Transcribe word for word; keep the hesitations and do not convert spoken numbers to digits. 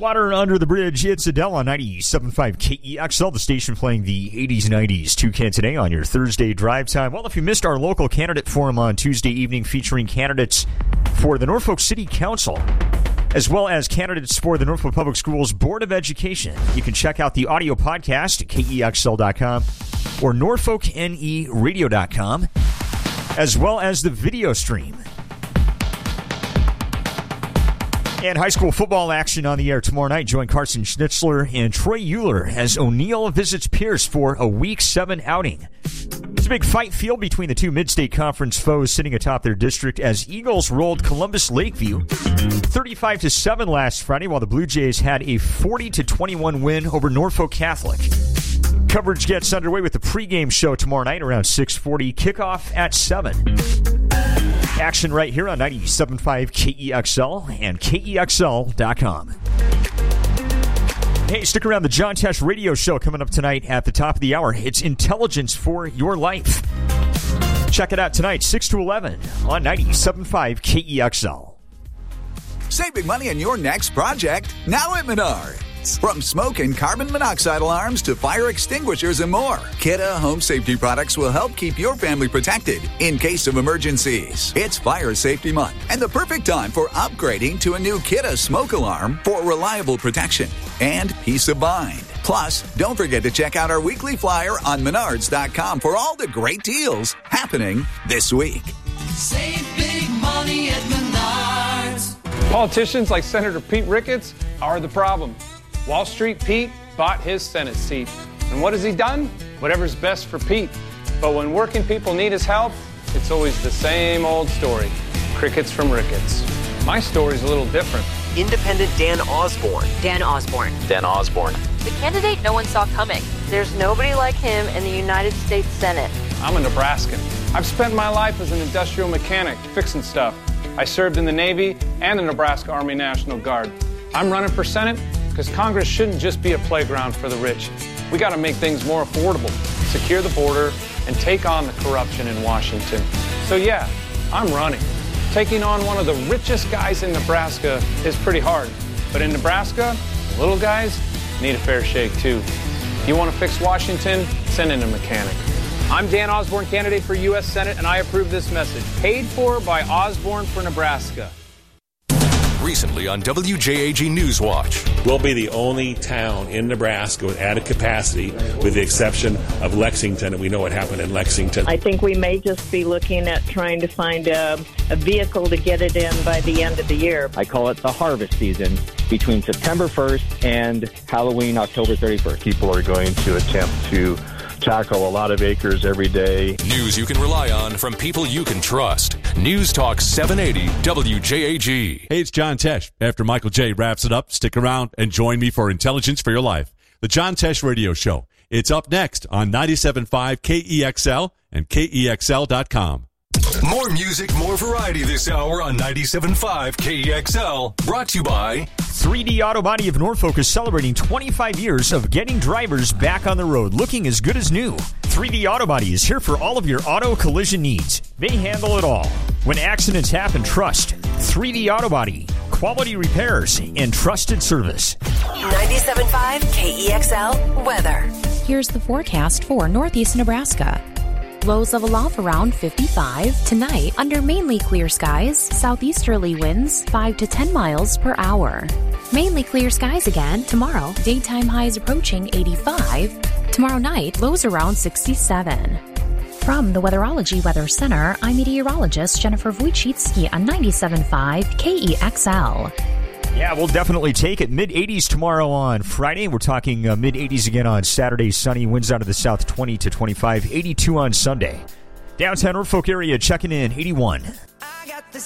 Water under the bridge. It's Adele on ninety-seven point five K E X L, the station playing the eighties, nineties Toucan today on your Thursday drive time. Well, if you missed our local candidate forum on Tuesday evening featuring candidates for the Norfolk City Council, as well as candidates for the Norfolk Public Schools Board of Education, you can check out the audio podcast at K E X L dot com or Norfolk N E Radio dot com, as well as the video stream. And high school football action on the air tomorrow night. Join Carson Schnitzler and Troy Euler as O'Neill visits Pierce for a Week seven outing. It's a big fight field between the two Mid-State Conference foes sitting atop their district as Eagles rolled Columbus Lakeview thirty-five to seven last Friday, while the Blue Jays had a forty to twenty-one win over Norfolk Catholic. Coverage gets underway with the pregame show tomorrow night around six forty. Kickoff at seven. Action right here on ninety-seven point five K E X L and K E X L dot com. Hey, stick around. The John Tesh Radio Show coming up tonight at the top of the hour. It's intelligence for your life. Check it out tonight, six to eleven on ninety-seven point five K E X L. Save big money on your next project now at Menards. From smoke and carbon monoxide alarms to fire extinguishers and more, Kidde Home Safety products will help keep your family protected in case of emergencies. It's Fire Safety Month and the perfect time for upgrading to a new Kidde smoke alarm for reliable protection and peace of mind. Plus, don't forget to check out our weekly flyer on Menards dot com for all the great deals happening this week. Save big money at Menards. Politicians like Senator Pete Ricketts are the problem. Wall Street Pete bought his Senate seat. And what has he done? Whatever's best for Pete. But when working people need his help, it's always the same old story. Crickets from Ricketts. My story's a little different. Independent Dan Osborne. Dan Osborne. Dan Osborne. The candidate no one saw coming. There's nobody like him in the United States Senate. I'm a Nebraskan. I've spent my life as an industrial mechanic, fixing stuff. I served in the Navy and the Nebraska Army National Guard. I'm running for Senate because Congress shouldn't just be a playground for the rich. We got to make things more affordable, secure the border, and take on the corruption in Washington. So yeah, I'm running. Taking on one of the richest guys in Nebraska is pretty hard. But in Nebraska, the little guys need a fair shake too. You want to fix Washington? Send in a mechanic. I'm Dan Osborne, candidate for U S Senate, and I approve this message. Paid for by Osborne for Nebraska. Recently on W J A G Newswatch. We'll be the only town in Nebraska with added capacity, with the exception of Lexington, and we know what happened in Lexington. I think we may just be looking at trying to find a, a vehicle to get it in by the end of the year. I call it the harvest season between September first and Halloween, October thirty-first. People are going to attempt to tackle a lot of acres every day. News you can rely on from people you can trust. News Talk seven eighty W J A G. Hey, it's John Tesh. After Michael J. wraps it up, stick around and join me for Intelligence for Your Life, the John Tesh Radio Show. It's up next on ninety-seven point five K E X L and K E X L dot com. More music, more variety this hour on ninety-seven point five K E X L. Brought to you by three D Auto Body of Norfolk is celebrating twenty-five years of getting drivers back on the road, looking as good as new. three D Auto Body is here for all of your auto collision needs. They handle it all. When accidents happen, trust three D Auto Body. Quality repairs and trusted service. ninety-seven point five K E X L weather. Here's the forecast for Northeast Nebraska. Lows level off around fifty-five. Tonight, under mainly clear skies, southeasterly winds five to ten miles per hour. Mainly clear skies again tomorrow. Daytime highs approaching eighty-five. Tomorrow night, lows around sixty-seven. From the Weatherology Weather Center, I'm meteorologist Jennifer Wojcicki on ninety-seven point five K E X L. Yeah, we'll definitely take it. mid-eighties tomorrow on Friday. We're talking uh, mid-eighties again on Saturday. Sunny, winds out of the south twenty to twenty-five. eighty-two on Sunday. Downtown Norfolk area checking in, eighty-one.